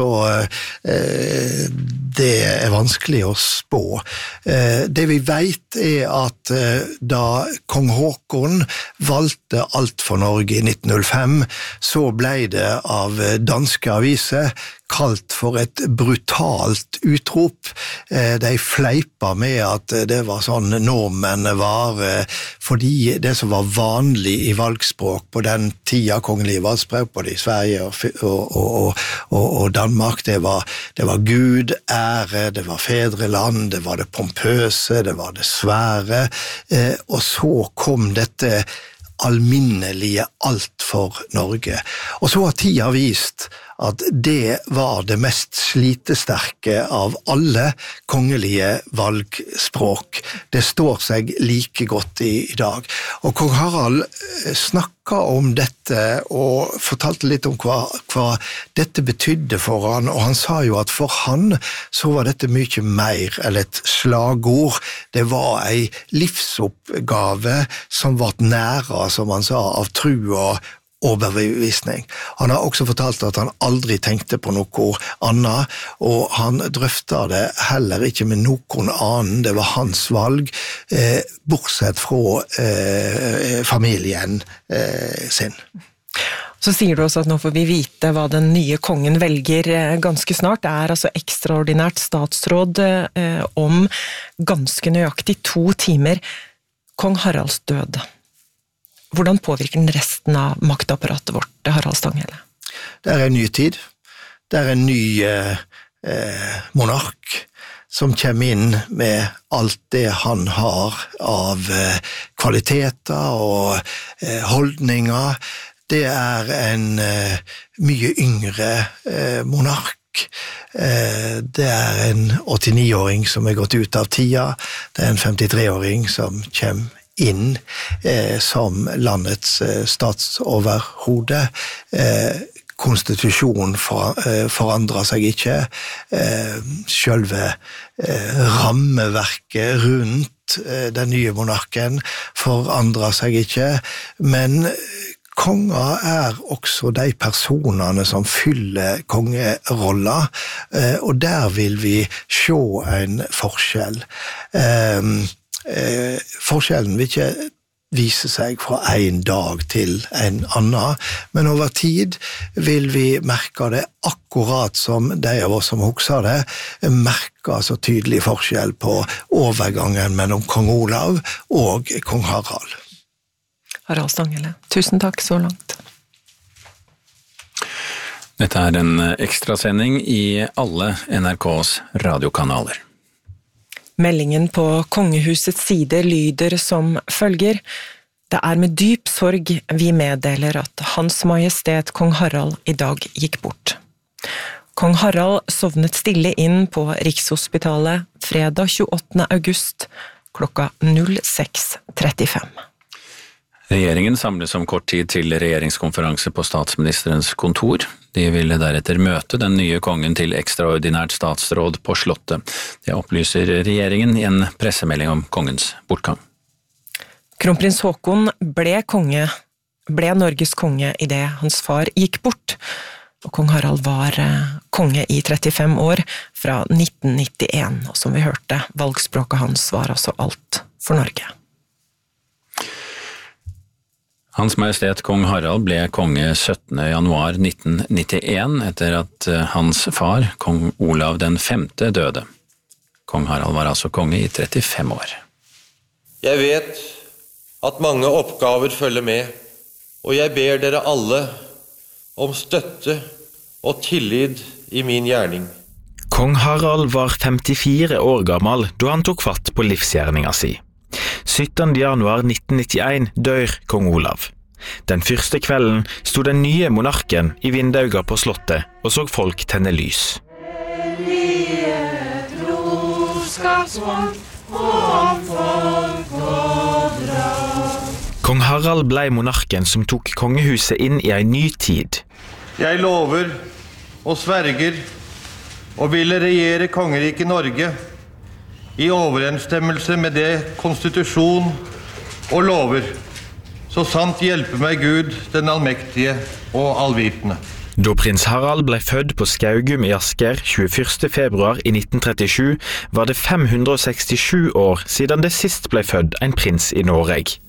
Speaker 13: det er vanskelig å spå. Det vi vet at da kong Håkon valgte alt for Norge i 1905, så ble det av danske aviser kalt for et brutalt utrop. De fleipa med at det var sånn nordmennene var, fordi det som var vanlig i valgspråk på den tida kongelig valgspråk, både i Sverige og Danmark, det var Gud, ære, det var fedreland, det var det pompøse, det var det svære, og så kom dette alminnelige alt for Norge. Og så har tida vist at det var det mest slitesterke av alle kongelige valgspråk. Det står seg like godt i dag. Og kong Harald snakket om dette og fortalte litt om hva dette betydde for han, og han sa jo at for han så var dette mye mer enn et slagord. Det var en livsoppgave som var nære, som han sa, av tro og overbevisning. Han har også fortalt at han aldri tenkte på noe annet, og han drøftet det heller ikke med noen annen. Det var hans valg, bortsett fra familien sin.
Speaker 2: Så sier du også at nå får vi vite hva den nye kongen velger ganske snart. Det er altså ekstraordinært statsråd om ganske nøyaktig 2 timer. Kong Haralds død. Hvordan påvirker den resten av maktapparatet vårt, Harald Stanghelle?
Speaker 13: Det er en ny tid. Det er en ny monark som kommer inn med alt det han har av kvaliteter og holdninger. Det er en mye yngre monark. Det er en 89-åring som er gått ut av tida. Det er en 53-åring som kommer inn som landets statsoverhode. Konstitusjonen forandrer seg ikke. Selve rammeverket rundt den nye monarken forandrer seg ikke, men konger er også de personene som fyller kongerolla, og der vil vi se en forskjell. Forskjellen vil ikke vise seg fra en dag til en annen, men over tid vil vi merke det akkurat som de av oss som husker det, merker så tydelig forskjell på overgangen mellom kong Olav og kong Harald.
Speaker 2: Harald Stanghelle, tusen takk så langt.
Speaker 3: Dette er en ekstrasending i alle NRKs radiokanaler.
Speaker 2: Meldingen på kongehusets side lyder som følger: Det med dyp sorg vi meddeler at Hans Majestet Kong Harald i dag gikk bort. Kong Harald sovnet stille inn på Rikshospitalet fredag 28. august klokka 06:35.
Speaker 3: Regjeringen samles om kort tid til regjeringskonferanse på statsministerens kontor. De vil deretter møte den nye kongen til ekstraordinært statsråd på Slottet. Det opplyser regjeringen i en pressemelding om kongens bortgang.
Speaker 2: Kronprins Haakon ble Norges konge i det hans far gikk bort, og kong Harald var konge i 35 år fra 1991, og som vi hørte, valgspråket hans var altså alt for Norge.
Speaker 3: Hans Majestet Kong Harald ble konge 17. januar 1991 etter at hans far, kong Olav den 5. døde. Kong Harald var altså konge i 35 år.
Speaker 14: Jeg vet at mange oppgaver følger med, og jeg ber dere alle om støtte og tillit i min gjerning.
Speaker 15: Kong Harald var 54 år gammel da han tok fatt på livsgjerninga si. 17. januar 1991 dør kong Olav. Den første kvelden sto den nye monarken i vindauga på slottet og så folk tenne lys. Kong Harald ble monarken som tok kongehuset inn i en ny tid.
Speaker 14: Jeg lover og sverger og ville regjere kongeriket Norge i overensstemmelse med det konstitusjon og lover, så sant hjelper meg Gud, den allmektige og allvitende.
Speaker 15: Da prins Harald ble født på Skaugum i Asker 21. februar i 1937, var det 567 år siden det sist ble født en prins i Norge.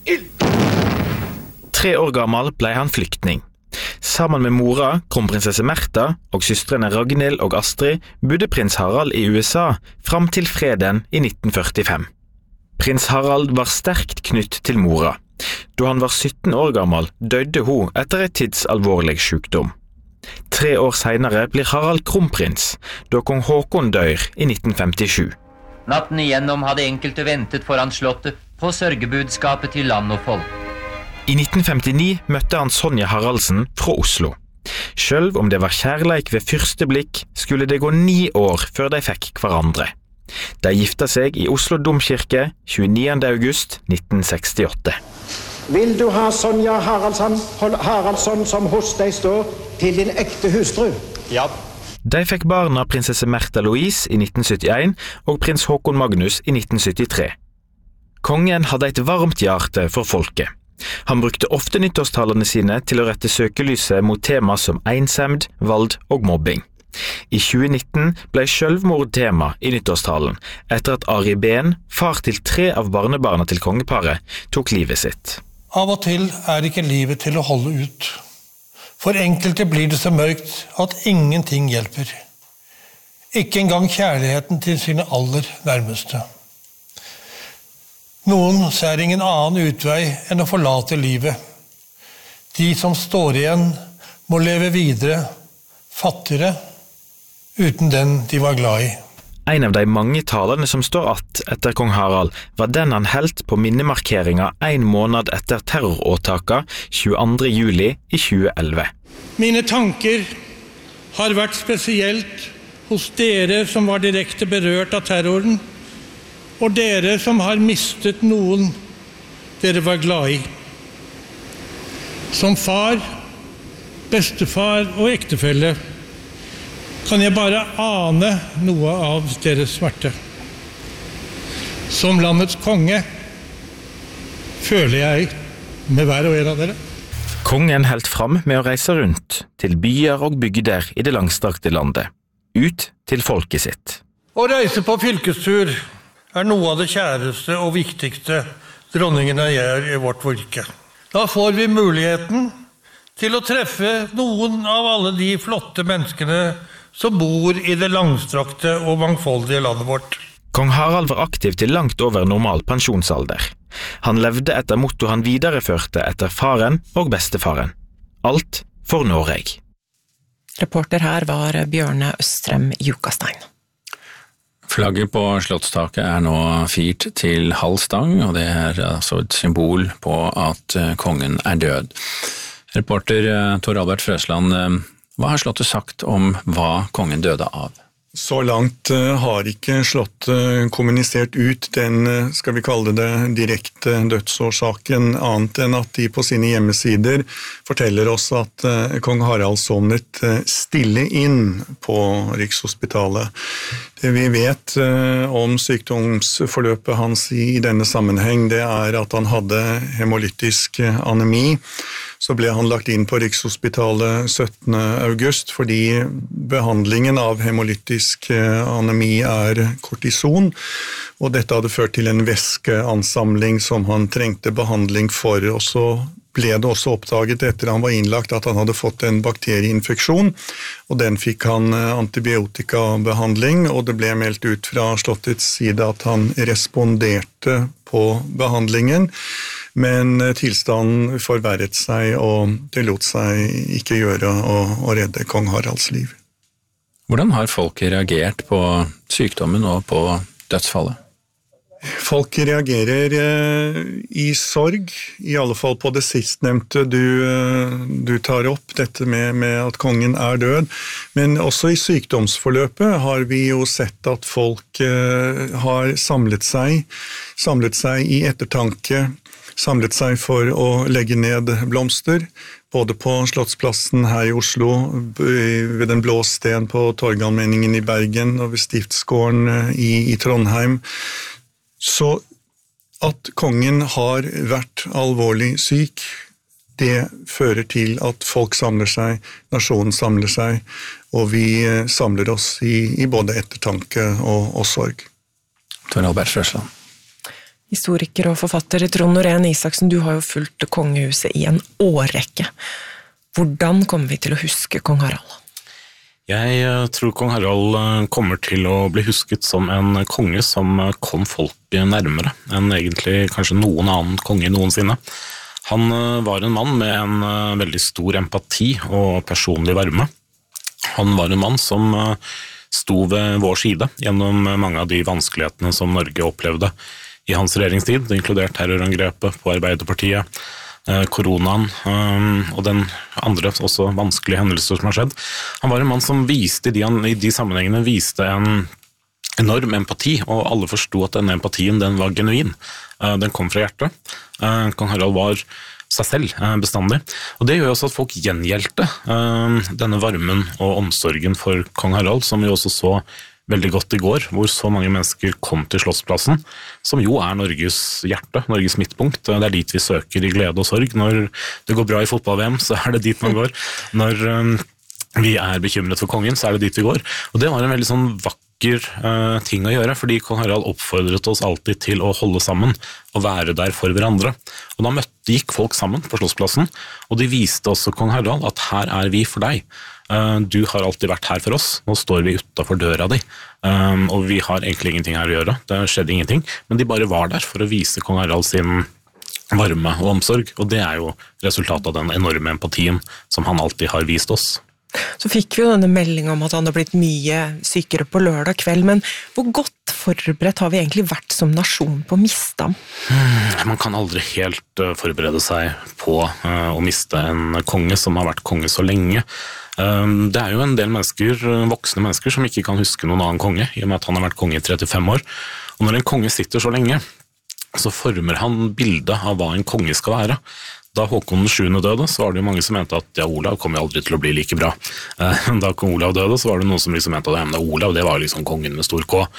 Speaker 15: 3 år gammel ble han flyktning. Sammen med mora, kronprinsesse Märtha og søstrene Ragnhild og Astrid bodde prins Harald i USA fram til freden i 1945. Prins Harald var sterkt knytt til mora. Da han var 17 år gammel, døde hun etter et tidsalvorlig sykdom. 3 år senere blir Harald kronprins, da kong Haakon dør i 1957.
Speaker 16: Natten igjennom hadde enkelte ventet foran slottet på sørgebudskapet til land og folk.
Speaker 15: I 1959 møtte han Sonja Haraldsen fra Oslo. Selv om det var kjærleik ved første blikk, skulle det gå 9 år før de fikk hverandre. De gifta seg i Oslo Domkirke 29. august 1968.
Speaker 17: Vil du ha Sonja Haraldsson som hos deg står til din ekte hustru?
Speaker 15: Ja. De fikk barna prinsesse Märtha Louise i 1971 og prins Håkon Magnus i 1973. Kongen hadde et varmt hjerte for folket. Han brukte ofte nyttårstalene sine til å rette søkelyset mot tema som ensemd, vold og mobbing. I 2019 ble selvmord tema i nyttårstalen, etter at Ari Behn, far til 3 av barnebarna til kongeparet, tok livet sitt.
Speaker 9: Av og til ikke livet til å holde ut. For enkelte blir det så mørkt at ingenting hjelper. Ikke engang kjærligheten til sine aller nærmeste. Noen ser ingen annen utvei enn å forlate livet. De som står igjen må leve videre, fattigere, uten den de var glad i.
Speaker 15: En av de mange talene som står att etter kong Harald var den han helt på minnemarkeringa 1 måned etter terroråtaka 22. juli i 2011.
Speaker 9: Mine tanker har vært spesielt hos dere som var direkte berørt av terroren, og dere som har mistet noen dere var glad i. Som far, bestefar og ektefelle kan jeg bare ane noe av deres smerte. Som landets konge føler jeg med hver og en av dere.
Speaker 15: Kongen helt fram med å reise rundt til byer og bygder i det langstrakte landet, ut til folket sitt.
Speaker 9: Å reise på fylkestur noe av det kjæreste og viktigste dronningene gjør i vårt virke. Da får vi muligheten til å treffe noen av alle de flotte menneskene som bor i det langstrakte og mangfoldige landet vårt.
Speaker 15: Kong Harald var aktiv til langt over normal pensjonsalder. Han levde etter motto han videreførte etter faren og bestefaren. Alt for Norge.
Speaker 2: Reporter her var Bjørne Østrem Jukastein.
Speaker 3: Flagget på slottstaket nå firt til halv stang, og det altså et symbol på at kongen død. Reporter Tor Albert Frøsland, hva har slottet sagt om hva kongen døde av?
Speaker 10: Så langt har ikke slottet kommunisert ut den, skal vi kalle det, direkte dødsårsaken, annet enn at de på sine hjemmesider forteller oss at kong Harald sovnet stille inn på Rikshospitalet. Det vi vet om sykdomsforløpet hans i denne sammenheng, det at han hadde hemolytisk anemi. Så ble han lagt inn på Rikshospitalet 17. august fordi behandlingen av hemolytisk anemi kortison, og dette hadde ført til en væskeansamling som han trengte behandling for, og så ble det også oppdaget etter han var innlagt at han hadde fått en bakterieinfeksjon, og den fikk han antibiotikabehandling, og det ble meldt ut fra slottets side at han responderte på behandlingen, men tilstanden forverret seg, og det lot seg ikke gjøre å redde kong Haralds liv.
Speaker 3: Hvordan har folk reagert på sykdommen og på dødsfallet?
Speaker 10: Folk reagerer i sorg, i alle fall på det sistnevnte du tar opp, dette med at kongen død. Men også i sykdomsforløpet har vi jo sett at folk har samlet seg i ettertanke, samlet seg for å legge ned blomster, både på Slottsplassen her i Oslo, ved Den blå sten på Torgallmenningen i Bergen og ved Stiftsgården i Trondheim. Så at kongen har vært alvorlig syk, det fører til at folk samler seg, nasjonen samler seg, og vi samler oss i både ettertanke og sorg.
Speaker 3: Tor Albert Frøsland.
Speaker 2: Historiker og forfatter Trond Norén Isaksen, du har jo fulgt kongehuset i en årrekke. Hvordan kommer vi til å huske kong Harald?
Speaker 18: Jeg tror kong Harald kommer til å bli husket som en konge som kom folk nærmere enn egentlig kanskje noen annen konge noensinne. Han var en mann med en veldig stor empati og personlig varme. Han var en mann som sto ved vår side gjennom mange av de vanskelighetene som Norge opplevde i hans regjeringstid, inkludert terrorangrepet på Arbeiderpartiet, koronaen og den andre også vanskelige hendelser som har skjedd. Han var en mann som viste i de sammenhengene en enorm empati, og alle forstod at denne empatien den var genuin. Den kom fra hjertet. Kong Harald var seg selv bestandig, og det gjør også at folk gjengjeldte denne varmen og omsorgen for kong Harald, som vi også så veldig godt i går, hvor så mange mennesker kom til Slottsplassen, som jo Norges hjerte, Norges midtpunkt. Det dit vi søker i glede og sorg. Når det går bra i fotball-VM, så det dit man går. Når vi bekymret for kongen, så det dit vi går. Og det var en veldig sånn vakker ting å gjøre, fordi kong Harald oppfordret oss alltid til å holde sammen og være der for hverandre. Og da gikk folk sammen på Slottsplassen, og de viste også kong Harald at her vi for deg. Du har alltid vært her for oss, nå står vi utenfor døra di, og vi har egentlig ingenting her å gjøre, det skjedde ingenting, men de bare var der for å vise kong Harald sin varme og omsorg, og det jo resultatet av den enorme empatien som han alltid har vist oss.
Speaker 2: Så fikk vi jo denne meldingen om at han har blitt mye sykere på lørdag kveld, men hvor godt forberedt har vi egentlig vært som nasjon på å miste ham?
Speaker 18: Man kan aldri helt forberede seg på å miste en konge som har vært konge så lenge. Det jo en del mennesker, voksne mennesker, som ikke kan huske noen annen konge, i og med at han har vært konge i 35 år. Og når en konge sitter så lenge, så former han bildet av hva en konge skal være. Da Håkon 7. døde, så var det jo mange som mente at Olav kommer aldri til å bli like bra. Da kong Olav døde, så var det noen som liksom mente at Olav, det var liksom kongen med stor K.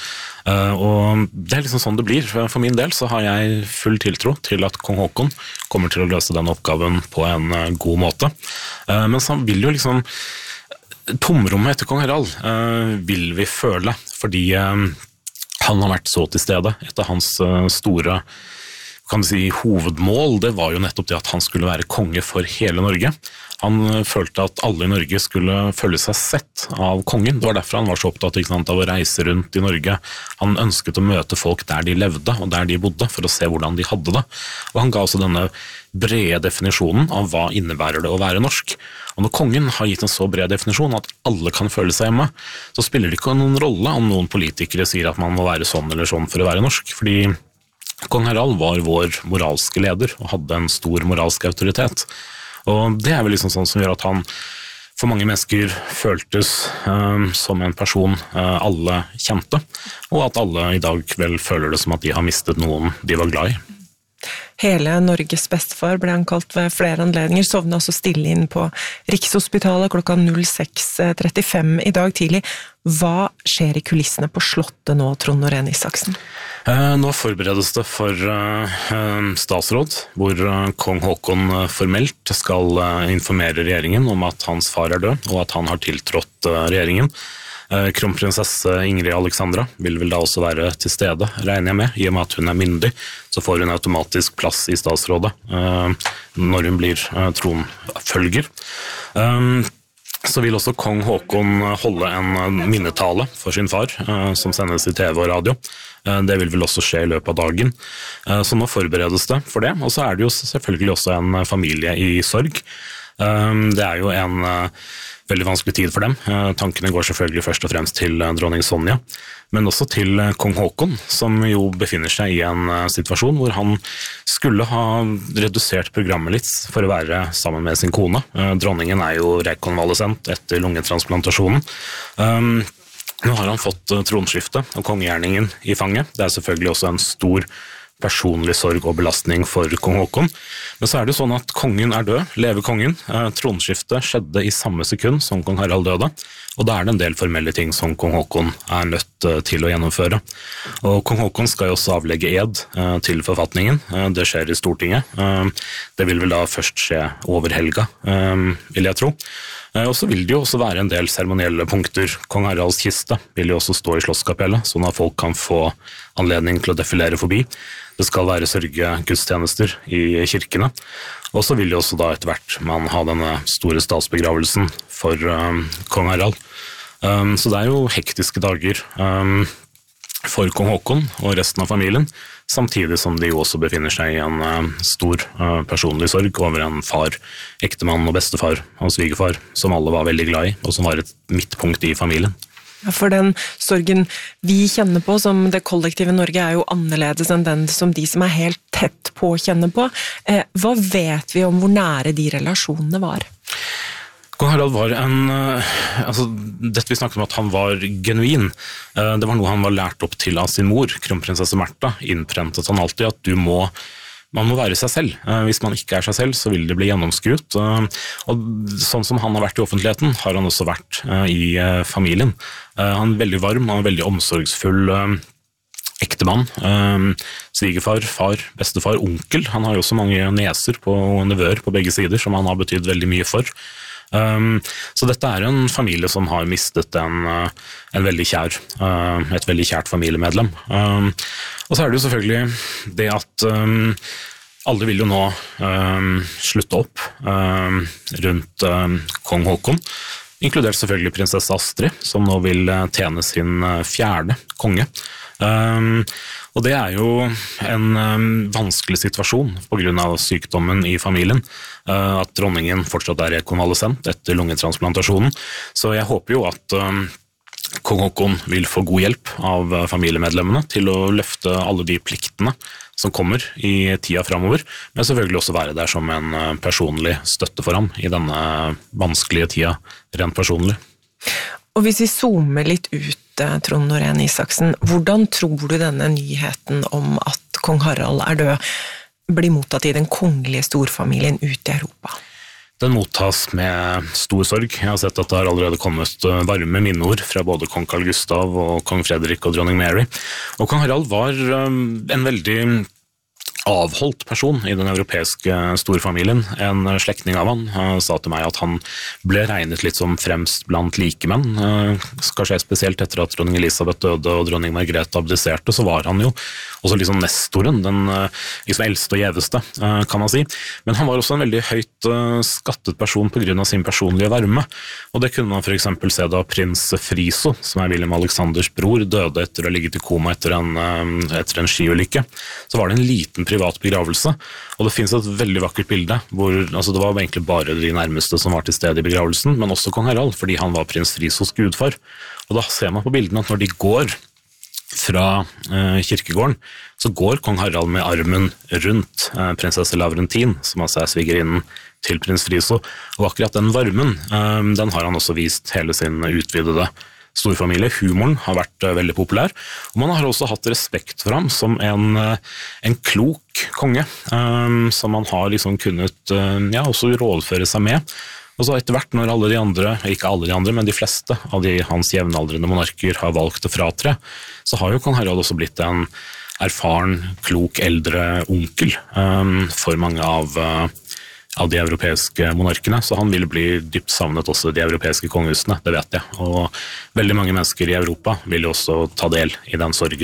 Speaker 18: Og det liksom sånn det blir. For min del så har jeg full tiltro til at kong Håkon kommer til å løse den oppgaven på en god måte. Men så vil jo liksom tomrommet etter kong Harald vil vi føle, fordi han har vært så til stede etter hans store kan du si, hovedmål, det var jo nettopp det at han skulle være konge for hele Norge. Han følte at alle i Norge skulle føle seg sett av kongen. Det var derfor han var så opptatt, ikke sant, av å reise rundt i Norge. Han ønsket å møte folk der de levde og der de bodde, for å se hvordan de hadde det. Og han ga også denne brede definisjonen av hva innebærer det å være norsk. Og når kongen har gitt en så bred definisjon at alle kan føle seg hjemme, så spiller det ikke noen rolle om noen politikere sier at man må være sånn eller sånn for å være norsk, fordi kong Harald var vår moralske leder og hadde en stor moralsk autoritet. Og det vel liksom sånn som gjør at han for mange mennesker føltes som en person alle kjente, og at alle i dag vel føler det som at de har mistet noen de var glad i.
Speaker 2: Hele Norges bestefar ble han kalt ved flere anledninger, sovnet også stille inn på Rikshospitalet klokka 06:35 i dag tidlig. Hva skjer i kulissene på slottet nå, Trond Norén Isaksen?
Speaker 18: Nå forberedes det for statsråd, hvor kong Haakon formelt skal informere regjeringen om at hans far død, og at han har tiltrådt regjeringen. Kronprinsesse Ingrid Alexandra vil vel da også være til stede, regner jeg med, i og med at hun myndig, så får hun automatisk plass i statsrådet når hun blir tronfølger. Så vil også kong Haakon holde en minnetale for sin far, som sendes i TV og radio. Det vil vel også skje i løpet av dagen. Så nå forberedes det for det, og så det jo selvfølgelig også en familie i sorg. Det jo en veldig vanskelig tid for dem. Tankene går selvfølgelig først og fremst til dronning Sonja, men også til kong Haakon, som jo befinner seg i en situasjon hvor han skulle ha redusert programmet litt for å være sammen med sin kone. Dronningen jo rekonvalesent etter lungetransplantasjonen. Nå har han fått tronskifte og kongegjerningen i fanget. Det selvfølgelig også en stor personlig sorg og belastning for kong Haakon. Men så det sånn at kongen død, lever kongen. Tronskiftet skjedde i samme sekund som kong Harald døde, og da det en del formelle ting som kong Haakon nødt til å gjennomføre. Og kong Haakon skal jo også avlegge ed til forfatningen. Det skjer i Stortinget. Det vil vel da først skje over helga, vil jeg tro. Og så vil det jo også være en del seremonielle punkter. Kong Haralds kiste vil jo også stå i Slottskapellet, sånn at folk kan få anledning til å defilere forbi. Det skal være sørgegudstjenester i kirkene. Og så vil jo også da etter hvert man ha denne store statsbegravelsen for kong Harald. Så det jo hektiske dager for kong Haakon og resten av familien, samtidig som de jo også befinner seg i en stor personlig sorg over en far, ektemann og bestefar og svigerfar, som alle var veldig glad i, og som var et midtpunkt i familien.
Speaker 2: Ja, for den sorgen vi kjenner på som det kollektive Norge jo annerledes enn den som de som helt tett på kjenner på. Hva vet vi om hvor nære de relasjonene var?
Speaker 18: Kong Harald var dette vi snakket om at han var genuin, det var noe han var lært opp til av sin mor, kronprinsesse Märtha, innprentet han alltid at man må være seg selv. Hvis man ikke seg selv, så vil det bli gjennomskuet. Og sånn som han har vært i offentligheten, har han også vært i familien. Han veldig varm, han veldig omsorgsfull ektemann, svigerfar, far, bestefar, onkel. Han har jo også mange neser og nevøer på begge sider, som han har betydd veldig mye for. Så dette en familie som har mistet et veldig kjært familiemedlem. Og så det jo selvfølgelig det at alle vil jo nå slutte opp rundt kong Haakon, inkludert selvfølgelig prinsesse Astrid, som nå vil tjene sin 4. konge. Og det jo en vanskelig situasjon på grunn av sykdommen i familien, at dronningen fortsatt rekonvalesent etter lungetransplantasjonen. Så jeg håper jo at kong Haakon vil få god hjelp av familiemedlemmene til å løfte alle de pliktene som kommer i tida fremover, men selvfølgelig også være der som en personlig støtte for ham i denne vanskelige tida, rent personlig.
Speaker 2: Og hvis vi zoomer litt ut, Trond Norén Isaksen, hvordan tror du denne nyheten om at kong Harald død blir mottatt i den kongelige storfamilien ute i Europa?
Speaker 18: Den mottas med stor sorg. Jeg har sett at det har allerede kommet varme minneord fra både kong Carl Gustav og kong Fredrik og dronning Mary. Og kong Harald var en veldig avholdt person I den europeiske storfamilien. En slektning av han sa til meg at han ble regnet litt som fremst blant likemenn. Kanskje spesielt etter at dronning Elisabeth døde og dronning Margrethe abdiserte, så var han jo også liksom nestoren, den liksom eldste og gjeveste, kan man si. Men han var også en veldig høyt skattet person på grunn av sin personlige varme. Og det kunne man for eksempel se da prins Friso, som William Alexanders bror, døde etter å ha ligget I koma etter en skiulykke. Så var det en liten privat begravelse, og det finnes et veldig vakkert bilde hvor altså det var egentlig bare de nærmeste som var til stede I begravelsen, men også kong Harald, fordi han var prins Frisos gudfar. Og da ser man på bildene at når de går fra kirkegården, så går kong Harald med armen rundt prinsesse Laurentin, som altså svigerinnen til prins Friso, og akkurat den varmen, den har han også vist hele sin utvidede storfamilie. Humoren har vært veldig populær, og man har også hatt respekt for ham som en klok konge, som man har liksom kunnet også rådføre seg med. Og så etter hvert når alle de andre, ikke alle de andre, men de fleste av hans jevnaldrende monarker har valgt å fratre, så har jo kong Harald også blitt en erfaren, klok, eldre onkel for mange av de europeiske monarkene, så han vil bli dypt savnet også I de europeiske kongehusene, det vet jeg. Og veldig mange mennesker I Europa vil jo også ta del I den sorgen.